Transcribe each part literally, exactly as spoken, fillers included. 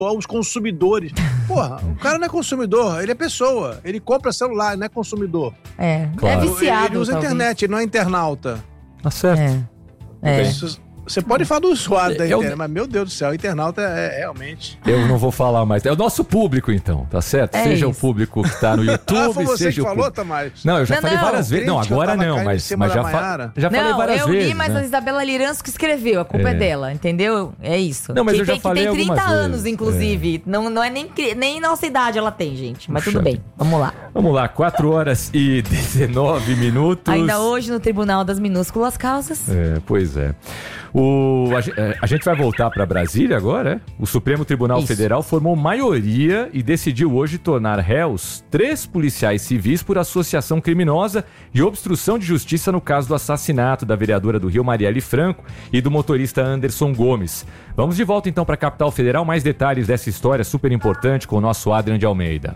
aos consumidores. Porra, o cara não é consumidor, ele é pessoa. Ele compra celular, não é consumidor. É, Claro. é viciado. Ele usa a talvez. internet, ele não é internauta. Tá certo. É. É. Você pode falar do usuário da Eu- internet, mas meu Deus do céu, o internauta é, é realmente... Eu não vou falar mais. É o nosso público, então, tá certo? É seja isso. o público que tá no YouTube, Ah, foi você seja que o falou, público... Tamares? Não, eu já Não, falei não, várias vezes. Não, crente, eu agora tava não, caindo em mas, cima mas da já, fa... Maiara. já falei Não, várias eu vezes. li, mas né? a Isabela Liranço que escreveu, a culpa é, É. dela, entendeu? É isso. Não, mas que eu já tem, falei que tem trinta algumas anos, vezes. inclusive. Não, não é nem, cri- nem nossa idade ela tem, gente. Mas Puxa tudo bem, vamos lá. Vamos lá, quatro horas e dezenove minutos. Ainda hoje no Tribunal das Minúsculas Causas. É, pois é. O, a, ge- é, a gente vai voltar para Brasília agora, é? O Supremo Tribunal Isso. Federal formou maioria e decidiu hoje tornar réus três policiais civis por associação criminosa e obstrução de justiça no caso do assassinato da vereadora do Rio, Marielle Franco, e do motorista Anderson Gomes. Vamos de volta então para a capital federal, mais detalhes dessa história super importante com o nosso Adrian de Almeida.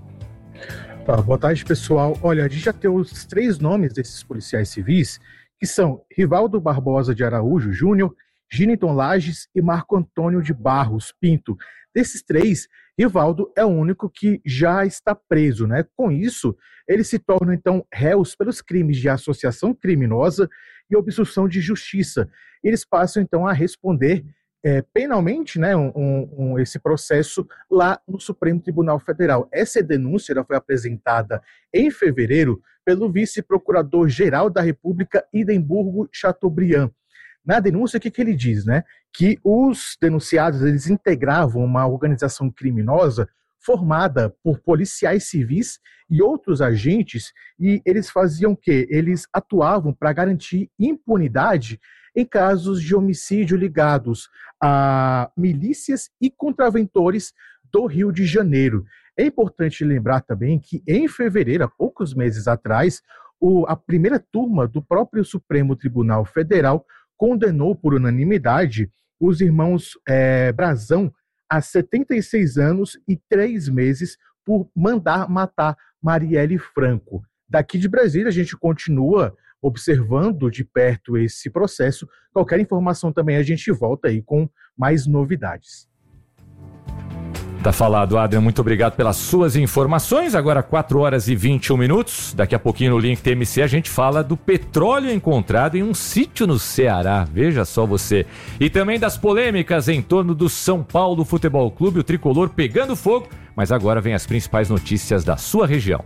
Tá, boa tarde, pessoal. Olha, a gente já tem os três nomes desses policiais civis, que são Rivaldo Barbosa de Araújo Júnior, Giniton Lages e Marco Antônio de Barros Pinto. Desses três, Rivaldo é o único que já está preso, né? Com isso, eles se tornam, então, réus pelos crimes de associação criminosa e obstrução de justiça. Eles passam, então, a responder é, penalmente, né, um, um, um, esse processo lá no Supremo Tribunal Federal. Essa denúncia ela foi apresentada em fevereiro pelo vice-procurador-geral da República, Hidemburgo Chateaubriand. Na denúncia, o que, que ele diz, né? Que os denunciados eles integravam uma organização criminosa formada por policiais civis e outros agentes, e eles faziam o quê? Eles atuavam para garantir impunidade em casos de homicídio ligados a milícias e contraventores do Rio de Janeiro. É importante lembrar também que em fevereiro, há poucos meses atrás, o, a primeira turma do próprio Supremo Tribunal Federal condenou por unanimidade os irmãos é, Brazão a setenta e seis anos e três meses por mandar matar Marielle Franco. Daqui de Brasília, a gente continua observando de perto esse processo. Qualquer informação também a gente volta aí com mais novidades. Tá falado, Adrian, muito obrigado pelas suas informações. Agora quatro horas e vinte e um minutos. Daqui a pouquinho no Link T M C a gente fala do petróleo encontrado em um sítio no Ceará. Veja só você. E também das polêmicas em torno do São Paulo Futebol Clube, o tricolor pegando fogo. Mas agora vem as principais notícias da sua região.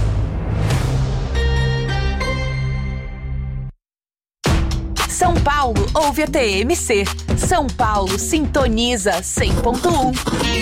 São Paulo ouve a T M C. São Paulo sintoniza cem ponto um.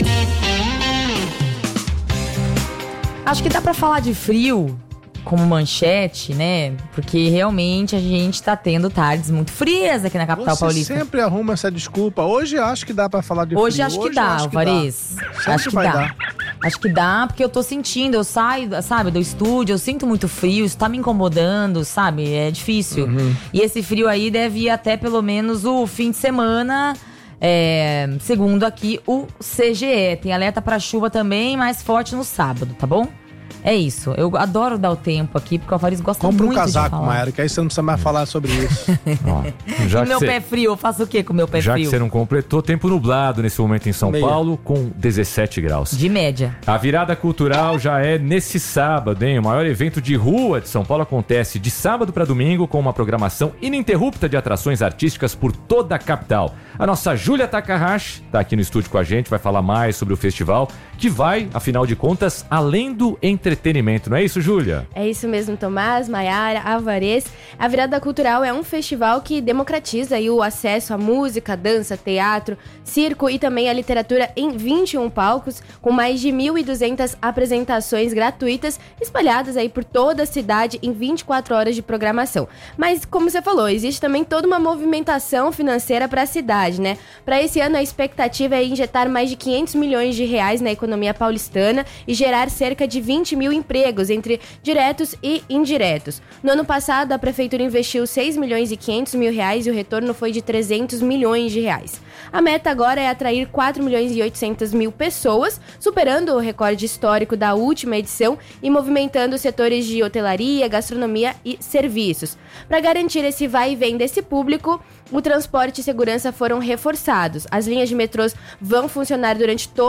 Acho que dá pra falar de frio como manchete, né? Porque realmente a gente tá tendo tardes muito frias aqui na capital Você paulista. sempre arruma essa desculpa. Hoje acho que dá pra falar de Hoje frio. acho que Hoje dá, acho que Alvarez. dá. Sempre Acho que vai dá. dar. Acho que dá, porque eu tô sentindo, eu saio, sabe, do estúdio, eu sinto muito frio, isso tá me incomodando, sabe? É difícil. Uhum. E esse frio aí deve ir até pelo menos o fim de semana, é, segundo aqui o C G E. Tem alerta pra chuva também, mais forte no sábado, tá bom? É isso. Eu adoro dar o tempo aqui, porque o Alvarez gosta Compra muito um casaco, de falar. Mayara, que aí você não precisa mais falar sobre isso. Ó, já E que meu cê- pé frio, eu faço o quê com o meu pé Já frio? que você não completou, tempo nublado nesse momento em São Meia. Paulo, com dezessete graus. De média. A virada cultural já é nesse sábado, hein? O maior evento de rua de São Paulo acontece de sábado para domingo com uma programação ininterrupta de atrações artísticas por toda a capital. A nossa Júlia Takahashi está aqui no estúdio com a gente, vai falar mais sobre o festival, que vai, afinal de contas, além do entretenimento. Não é isso, Júlia? É isso mesmo, Tomás, Maiara, Alvarez. A Virada Cultural é um festival que democratiza aí o acesso à música, dança, teatro, circo e também à literatura em vinte e um palcos, com mais de mil e duzentas apresentações gratuitas espalhadas aí por toda a cidade em vinte e quatro horas de programação. Mas, como você falou, existe também toda uma movimentação financeira para a cidade, né? Para esse ano, a expectativa é injetar mais de quinhentos milhões de reais na economia paulistana e gerar cerca de vinte vinte mil empregos, entre diretos e indiretos. No ano passado, a prefeitura investiu seis milhões e quinhentos mil reais e o retorno foi de trezentos milhões de reais. A meta agora é atrair quatro milhões e oitocentos mil pessoas, superando o recorde histórico da última edição e movimentando os setores de hotelaria, gastronomia e serviços. Para garantir esse vai e vem desse público, o transporte e segurança foram reforçados. As linhas de metrôs vão funcionar durante todo